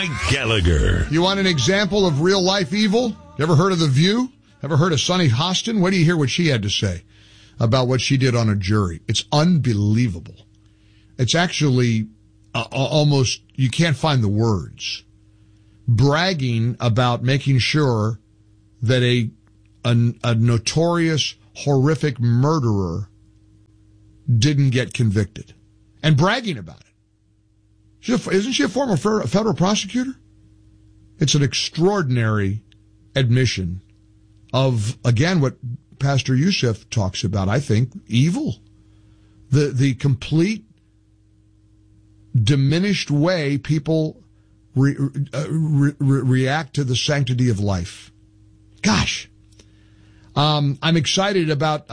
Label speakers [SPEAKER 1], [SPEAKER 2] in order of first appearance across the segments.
[SPEAKER 1] Mike Gallagher.
[SPEAKER 2] You want an example of real-life evil? You ever heard of The View? Ever heard of Sunny Hostin? Wait till you hear what she had to say about what she did on a jury. It's unbelievable. It's actually almost, you can't find the words. Bragging about making sure that a notorious, horrific murderer didn't get convicted. And bragging about it. Isn't she a former federal prosecutor? It's an extraordinary admission of, again, what Pastor Youssef talks about, I think, evil. The complete diminished way people react to the sanctity of life. Gosh. I'm excited about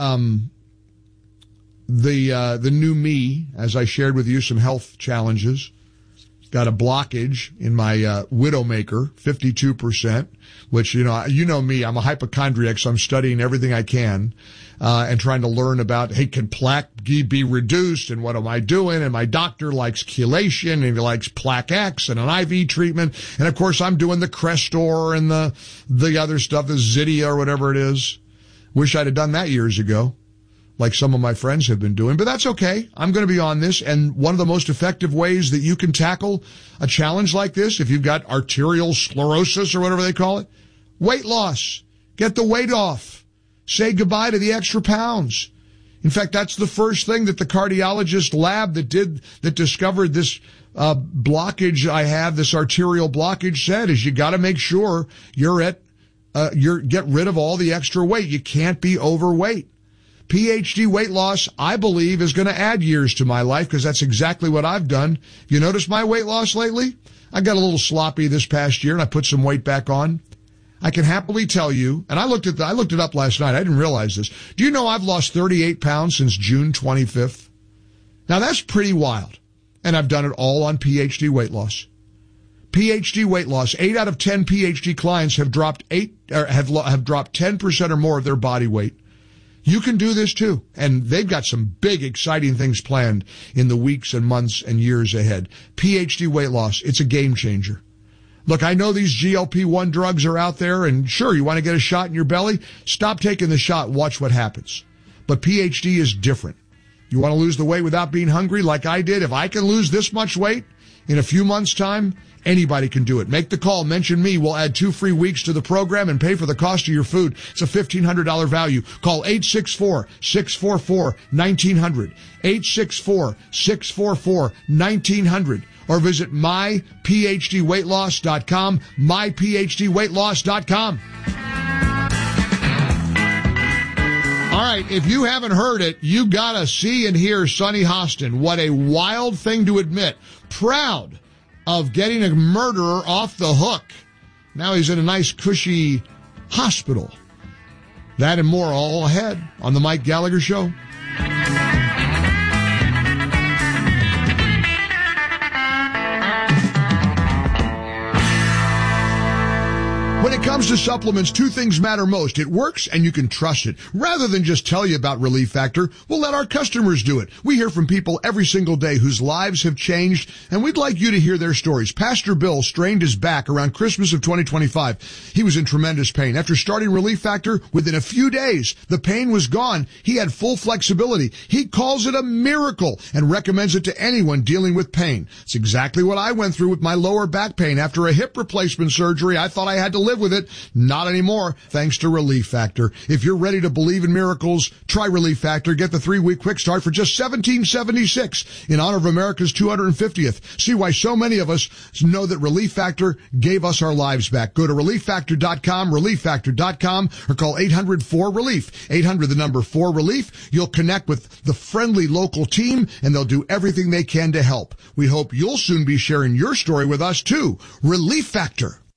[SPEAKER 2] the new me, as I shared with you some health challenges. Got a blockage in my Widowmaker, 52%, which, you know me, I'm a hypochondriac, so I'm studying everything I can, and trying to learn about, hey, can plaque be reduced, and what am I doing? And my doctor likes chelation, and he likes Plaque X and an IV treatment, and of course I'm doing the Crestor and the other stuff, the Zydia or whatever it is. Wish I'd have done that years ago, like some of my friends have been doing, but that's okay. I'm going to be on this, and one of the most effective ways that you can tackle a challenge like this, if you've got arterial sclerosis or whatever they call it, weight loss. Get the weight off. Say goodbye to the extra pounds. In fact, that's the first thing that the cardiologist lab that discovered this blockage I have, this arterial blockage, said, is you got to make sure get rid of all the extra weight. You can't be overweight. PhD weight loss, I believe, is going to add years to my life, because that's exactly what I've done. You notice my weight loss lately? I got a little sloppy this past year, and I put some weight back on. I can happily tell you, and I looked it up last night. I didn't realize this. Do you know I've lost 38 pounds since June 25th? Now that's pretty wild. And I've done it all on PhD weight loss. PhD weight loss. 8 out of 10 PhD clients have dropped 10% or more of their body weight. You can do this too. And they've got some big, exciting things planned in the weeks and months and years ahead. PhD weight loss. It's a game changer. Look, I know these GLP-1 drugs are out there, and sure, you want to get a shot in your belly? Stop taking the shot. Watch what happens. But PhD is different. You want to lose the weight without being hungry like I did? If I can lose this much weight in a few months' time, anybody can do it. Make the call. Mention me. We'll add 2 free weeks to the program and pay for the cost of your food. It's a $1,500 value. Call 864-644-1900. 864-644-1900. Or visit myphdweightloss.com. myphdweightloss.com. All right, if you haven't heard it, you gotta see and hear Sunny Hostin. What a wild thing to admit. Proud of getting a murderer off the hook. Now he's in a nice, cushy hospital. That and more all ahead on the Mike Gallagher Show. When it comes to supplements, 2 things matter most. It works and you can trust it. Rather than just tell you about Relief Factor, we'll let our customers do it. We hear from people every single day whose lives have changed, and we'd like you to hear their stories. Pastor Bill strained his back around Christmas of 2025. He was in tremendous pain. After starting Relief Factor, within a few days, the pain was gone. He had full flexibility. He calls it a miracle and recommends it to anyone dealing with pain. It's exactly what I went through with my lower back pain. After a hip replacement surgery, I thought I had to live with it. Not anymore, thanks to Relief Factor. If you're ready to believe in miracles, try Relief Factor. Get the 3-week quick start for just $17.76 in honor of America's 250th. See why so many of us know that Relief Factor gave us our lives back. Go to ReliefFactor.com, ReliefFactor.com, or call 800-4RELIEF. 800, the number 4RELIEF. You'll connect with the friendly local team, and they'll do everything they can to help. We hope you'll soon be sharing your story with us, too. Relief Factor.